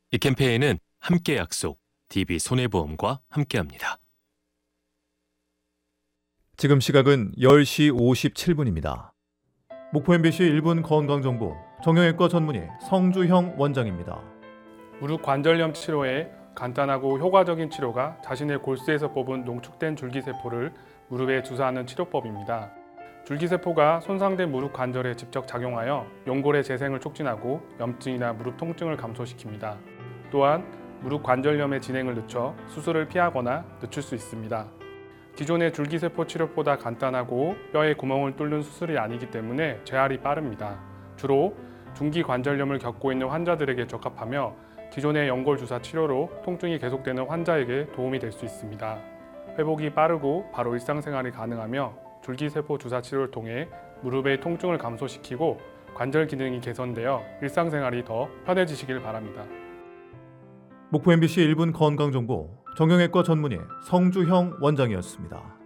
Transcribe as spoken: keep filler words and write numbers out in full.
이 캠페인은 함께 약속, 디비손해보험과 함께합니다. 지금 시각은 열 시 오십칠 분입니다. 목포 엠비씨 일 분 건강정보 정형외과 전문의 성주형 원장입니다. 무릎 관절염 치료에 간단하고 효과적인 치료가 자신의 골수에서 뽑은 농축된 줄기세포를 무릎에 주사하는 치료법입니다. 줄기세포가 손상된 무릎 관절에 직접 작용하여 연골의 재생을 촉진하고 염증이나 무릎 통증을 감소시킵니다. 또한 무릎 관절염의 진행을 늦춰 수술을 피하거나 늦출 수 있습니다. 기존의 줄기세포 치료보다 간단하고 뼈에 구멍을 뚫는 수술이 아니기 때문에 재활이 빠릅니다. 주로 중기 관절염을 겪고 있는 환자들에게 적합하며 기존의 연골 주사 치료로 통증이 계속되는 환자에게 도움이 될 수 있습니다. 회복이 빠르고 바로 일상생활이 가능하며 줄기세포 주사 치료를 통해 무릎의 통증을 감소시키고 관절 기능이 개선되어 일상생활이 더 편해지시길 바랍니다. 목포 엠비씨 일 분 건강정보 정형외과 전문의 성주형 원장이었습니다.